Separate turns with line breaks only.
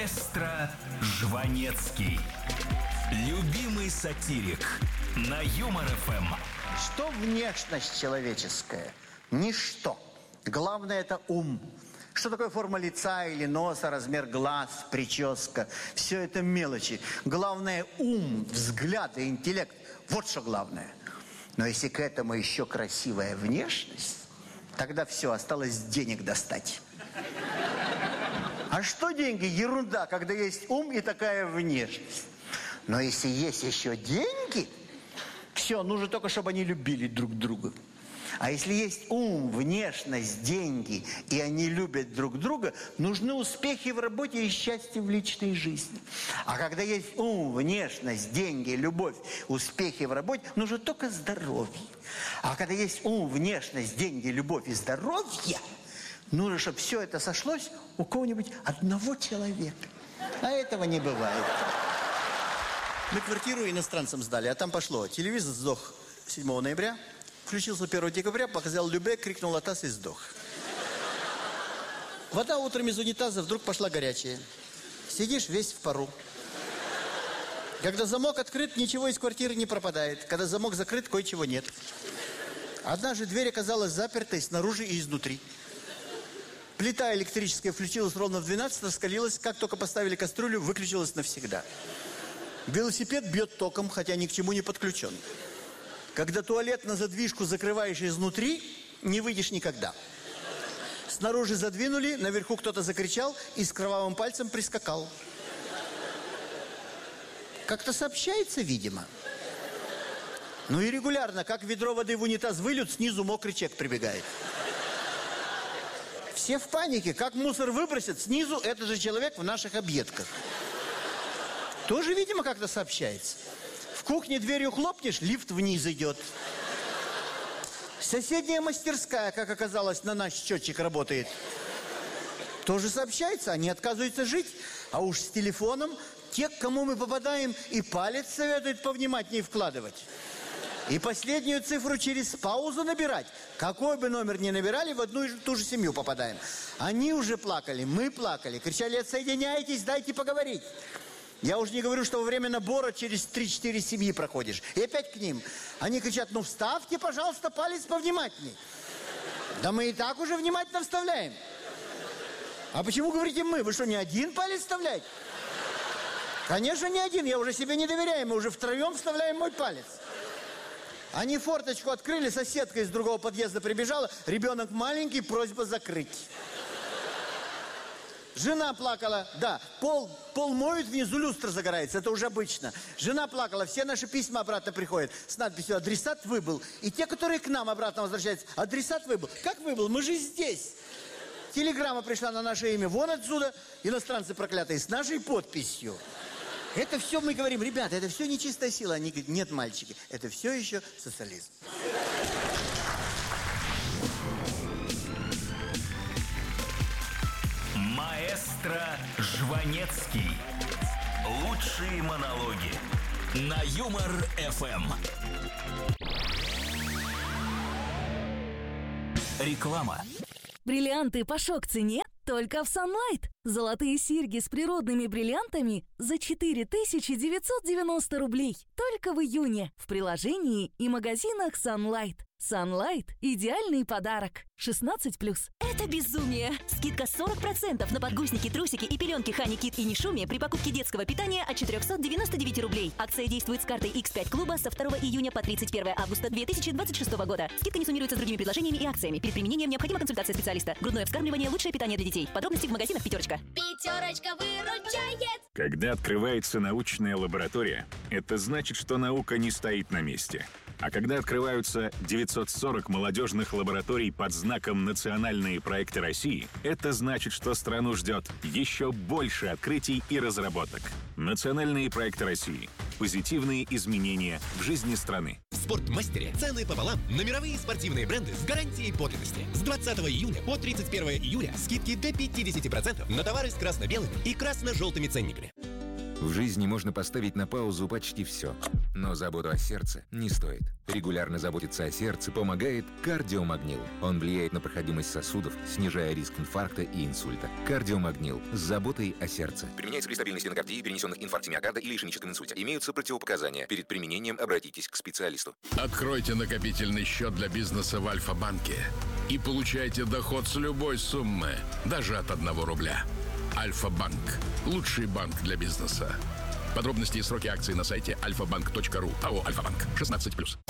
Маэстро Жванецкий. Любимый сатирик на Юмор ФМ.
Что внешность человеческая? Ничто. Главное – это ум. Что такое форма лица или носа, размер глаз, прическа? Все это мелочи. Главное – ум, взгляд и интеллект. Вот что главное. Но если к этому еще красивая внешность, тогда все, осталось денег достать. А что деньги? Ерунда, когда есть ум и такая внешность. Но если есть еще деньги, все, нужно только, чтобы они любили друг друга. А если есть ум, внешность, деньги, и они любят друг друга, нужны успехи в работе и счастье в личной жизни. А когда есть ум, внешность, деньги, любовь, успехи в работе, нужно только здоровье. А когда есть ум, внешность, деньги, любовь и здоровье, нужно, чтобы все это сошлось у кого-нибудь одного человека. А этого не бывает. Мы квартиру иностранцам сдали, а там пошло. Телевизор сдох 7 ноября, включился 1 декабря, показал Любе, крикнул «Атас» и сдох. Вода утром из унитаза вдруг пошла горячая. Сидишь весь в пару. Когда замок открыт, ничего из квартиры не пропадает. Когда замок закрыт, кое-чего нет. Однажды дверь оказалась запертой снаружи и изнутри. Плита электрическая включилась ровно в 12, раскалилась. Как только поставили кастрюлю, выключилась навсегда. Велосипед бьет током, хотя ни к чему не подключен. Когда туалет на задвижку закрываешь изнутри, не выйдешь никогда. Снаружи задвинули, наверху кто-то закричал и с кровавым пальцем прискакал. Как-то сообщается, видимо. Ну и регулярно, как ведро воды в унитаз выльют, снизу мокрый человек прибегает. Все в панике, как мусор выбросят, снизу этот же человек в наших объедках. Тоже, видимо, как-то сообщается. В кухне дверью хлопнешь, лифт вниз идет. Соседняя мастерская, как оказалось, на наш счетчик работает. Тоже сообщается, они отказываются жить. А уж с телефоном те, к кому мы попадаем, и палец советуют повнимательнее вкладывать. И последнюю цифру через паузу набирать. Какой бы номер ни набирали, в одну и ту же семью попадаем. Они уже плакали, мы плакали. Кричали: отсоединяйтесь, дайте поговорить. Я уже не говорю, что во время набора через 3-4 семьи проходишь. И опять к ним. Они кричат: ну вставьте, пожалуйста, палец повнимательней. Да мы и так уже внимательно вставляем. А почему говорите мы? Вы что, не один палец вставляете? Конечно, не один. Я уже себе не доверяю. Мы уже втроем вставляем мой палец. Они форточку открыли, соседка из другого подъезда прибежала. Ребенок маленький, просьба закрыть. Жена плакала, да, пол моют, внизу люстра загорается, это уже обычно. Жена плакала, все наши письма обратно приходят с надписью «Адресат выбыл». И те, которые к нам обратно возвращаются: адресат выбыл. Как выбыл? Мы же здесь. Телеграмма пришла на наше имя вон отсюда, иностранцы проклятые, с нашей подписью. Это все мы говорим: ребята, это все нечистая сила. Они говорят: нет, мальчики, это все еще социализм.
Маэстро Жванецкий. Лучшие монологи на Юмор ФМ. Реклама.
Бриллианты по шок-цене только в Sunlight. Золотые серьги с природными бриллиантами за 4990 рублей. Только в июне в приложении и магазинах Sunlight. Sunlight – идеальный подарок. 16+.
Это безумие! Скидка 40% на подгузники, трусики и пеленки Honey Kid и Нишуми при покупке детского питания от 499 рублей. Акция действует с картой X5 клуба со 2 июня по 31 августа 2026 года. Скидка не суммируется с другими предложениями и акциями. Перед применением необходима консультация специалиста. Грудное вскармливание – лучшее питание для детей. Подробности в магазинах «Пятерочка».
Пятерочка выручает!
Когда открывается научная лаборатория, это значит, что наука не стоит на месте. А когда открываются 940 молодежных лабораторий под знаком «Национальные проекты России», это значит, что страну ждет еще больше открытий и разработок. Национальные проекты России. Позитивные изменения в жизни страны.
В «Спортмастере» цены пополам на мировые спортивные бренды с гарантией подлинности. С 20 июня по 31 июля скидки до 50% на товары с красно-белыми и красно-желтыми ценниками.
В жизни можно поставить на паузу почти все, но заботу о сердце не стоит. Регулярно заботиться о сердце помогает кардиомагнил. Он влияет на проходимость сосудов, снижая риск инфаркта и инсульта. Кардиомагнил с заботой о сердце. Применяется при стабильной стенокардии, перенесенных инфаркте миокарда или ишемическом инсульте. Имеются противопоказания. Перед применением обратитесь к специалисту.
Откройте накопительный счет для бизнеса в Альфа-банке и получайте доход с любой суммы, даже от 1 рубля. Альфа-банк. Лучший банк для бизнеса. Подробности и сроки акций на сайте alfabank.ru. АО «Альфа-банк». 16+.